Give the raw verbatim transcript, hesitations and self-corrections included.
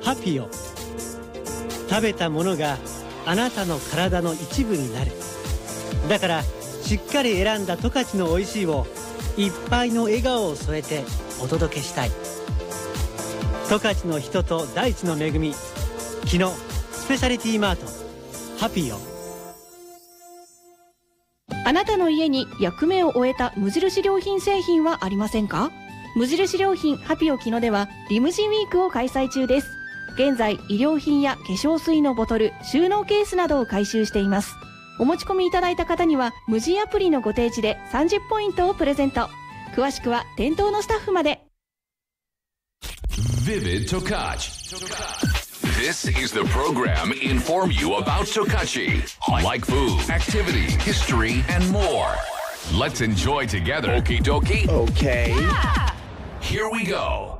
ハピオ。食べたものがあなたの体の一部になる。だからしっかり選んだ十勝のおいしいをいっぱいの笑顔を添えてお届けしたい。十勝の人と大地の恵み、木のスペシャリティマートハピオ。 あなたの家に役目を終えた無印良品製品はありませんか？無印良品ハピオ木野ではリムジンウィークを開催中です。現在衣料品や化粧水のボトル、収納ケースなどを回収しています。お持ち込みいただいた方には無人アプリのご提示でさんじゅっポイントをプレゼント。詳しくは店頭のスタッフまで。 Vivid Tokachi. This is the program inform you about Tokachi, like food, activity, history, and more. Let's enjoy together. Okie dokie. Okay. Yeah. Here we go.